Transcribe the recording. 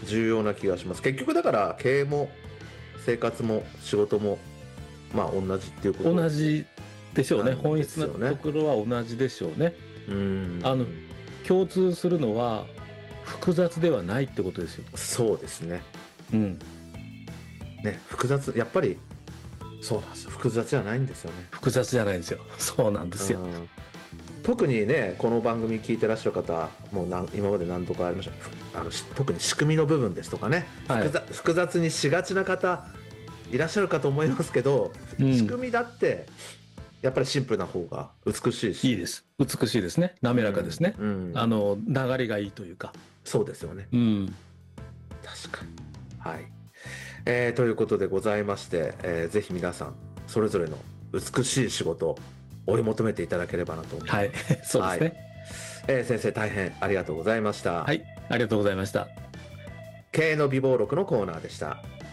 重要な気がします。結局だから経営も生活も仕事もまあ同じっていうこと同じでしょうね。 なん本質ですよねなところは同じでしょうね。 うん共通するのは複雑ではないってことですよ。 そうですね。 うん。 ね、複雑、やっぱりそうなんですよ。複雑じゃないんですよね。 複雑じゃないんですよ。そうなんですよ。 うん特にね、この番組聞いてらっしゃる方、もう今まで何度かありました。特に仕組みの部分ですとかね、 はい複雑にしがちな方いらっしゃるかと思いますけど、 うん仕組みだってやっぱりシンプルな方が美しいし。 いいです。美しいですね。滑らかですね。 うん流れがいいというか。 そうですよね。 うん。 確かに。はい。ということでございまして、ぜひ皆さん、それぞれの美しい仕事を追い求めていただければなと思います。 はい。そうですね。 先生大変ありがとうございました。 はい。ありがとうございました。 経営の美貌録のコーナーでした。